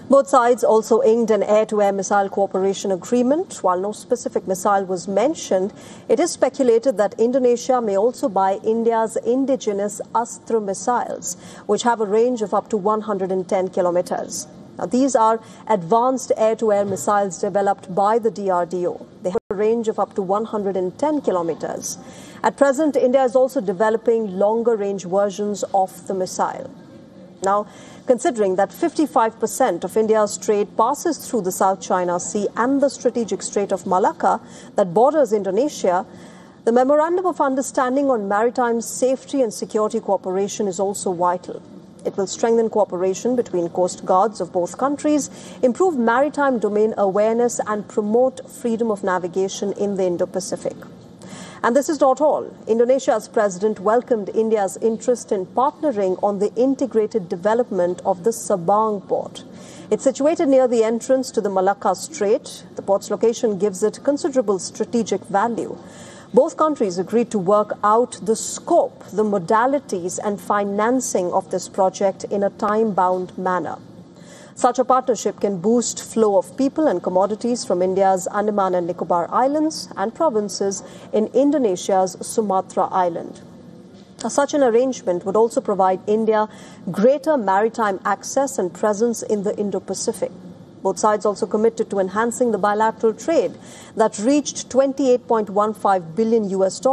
Both sides also inked an air-to-air missile cooperation agreement. While no specific missile was mentioned, it is speculated that Indonesia may also buy India's indigenous Astra missiles, which have a range of up to 110 kilometers. Now, these are advanced air-to-air missiles developed by the DRDO. They have a range of up to 110 kilometers. At present, India is also developing longer-range versions of the missile. Now, considering that 55% of India's trade passes through the South China Sea and the strategic Strait of Malacca that borders Indonesia, the Memorandum of Understanding on Maritime Safety and Security Cooperation is also vital. It will strengthen cooperation between coast guards of both countries, improve maritime domain awareness, and promote freedom of navigation in the Indo-Pacific. And this is not all. Indonesia's president welcomed India's interest in partnering on the integrated development of the Sabang port. It's situated near the entrance to the Malacca Strait. The port's location gives it considerable strategic value. Both countries agreed to work out the scope, the modalities, and financing of this project in a time-bound manner. Such a partnership can boost flow of people and commodities from India's Andaman and Nicobar Islands and provinces in Indonesia's Sumatra Island. Such an arrangement would also provide India greater maritime access and presence in the Indo-Pacific. Both sides also committed to enhancing the bilateral trade that reached $28.15 billion in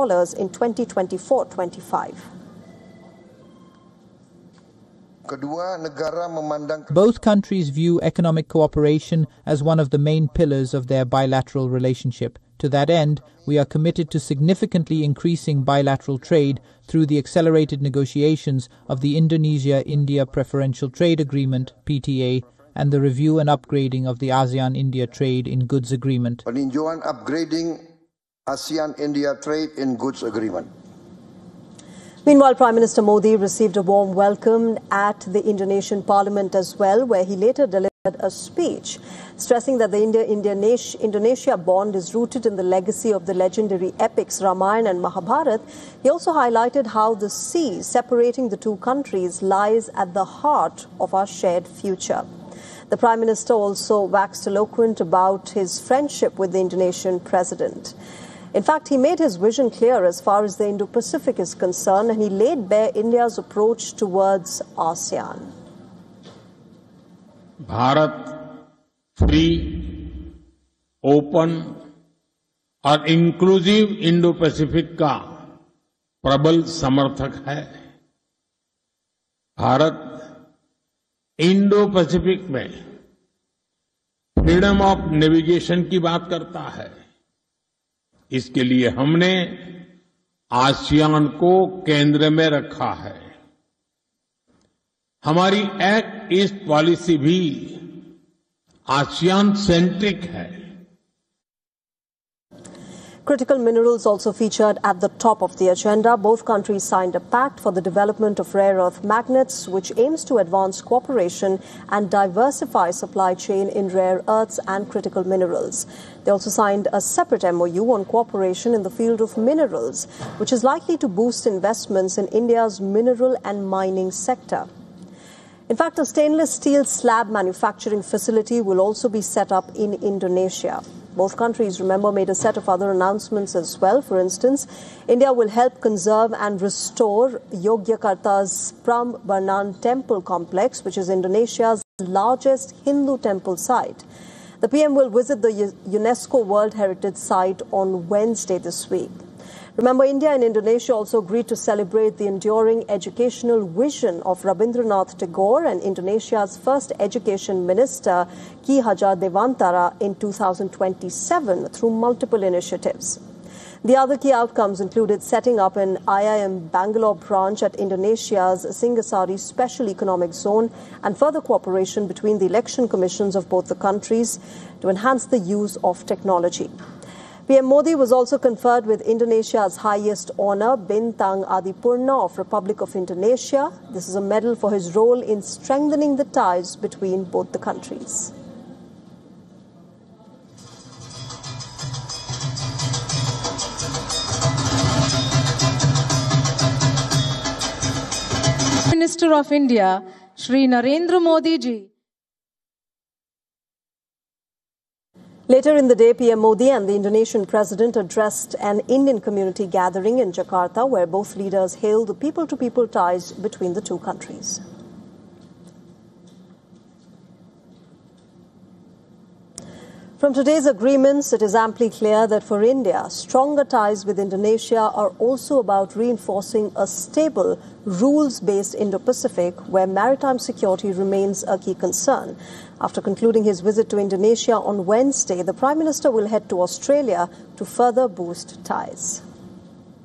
2024-25. Both countries view economic cooperation as one of the main pillars of their bilateral relationship. To that end, we are committed to significantly increasing bilateral trade through the accelerated negotiations of the Indonesia-India Preferential Trade Agreement, PTA, and the review and upgrading of the ASEAN-India Trade in Goods Agreement. Peninjauan upgrading ASEAN-India Trade in Goods Agreement. Meanwhile, Prime Minister Modi received a warm welcome at the Indonesian Parliament as well, where he later delivered a speech stressing that the India-Indonesia bond is rooted in the legacy of the legendary epics Ramayana and Mahabharata. He also highlighted how the sea separating the two countries lies at the heart of our shared future. The Prime Minister also waxed eloquent about his friendship with the Indonesian president. In fact, he made his vision clear as far as the Indo-Pacific is concerned, and he laid bare India's approach towards ASEAN. Bharat free, open और inclusive Indo Pacific का प्रबल समर्थक है। Bharat Indo Pacific में freedom of navigation की बात करता है। इसके लिए हमने आसियान को केंद्र में रखा है। हमारी एक्ट ईस्ट पॉलिसी भी आसियान सेंट्रिक है। Critical minerals also featured at the top of the agenda. Both countries signed a pact for the development of rare earth magnets, which aims to advance cooperation and diversify supply chain in rare earths and critical minerals. They also signed a separate MOU on cooperation in the field of minerals, which is likely to boost investments in India's mineral and mining sector. In fact, a stainless steel slab manufacturing facility will also be set up in Indonesia. Both countries, remember, made a set of other announcements as well. For instance, India will help conserve and restore Yogyakarta's Prambanan temple complex, which is Indonesia's largest Hindu temple site. The PM will visit the UNESCO World Heritage Site on Wednesday this week. Remember, India and Indonesia also agreed to celebrate the enduring educational vision of Rabindranath Tagore and Indonesia's first education minister, Ki Hajar Dewantara, in 2027 through multiple initiatives. The other key outcomes included setting up an IIM Bangalore branch at Indonesia's Singasari Special Economic Zone and further cooperation between the election commissions of both the countries to enhance the use of technology. PM Modi was also conferred with Indonesia's highest honor, Bintang Adipurna of Republic of Indonesia. This is a medal for his role in strengthening the ties between both the countries. Minister of India, Shri Narendra Modi ji. Later in the day, PM Modi and the Indonesian president addressed an Indian community gathering in Jakarta, where both leaders hailed the people-to-people ties between the two countries. From today's agreements, it is amply clear that for India, stronger ties with Indonesia are also about reinforcing a stable, rules-based Indo-Pacific where maritime security remains a key concern. After concluding his visit to Indonesia on Wednesday, the Prime Minister will head to Australia to further boost ties.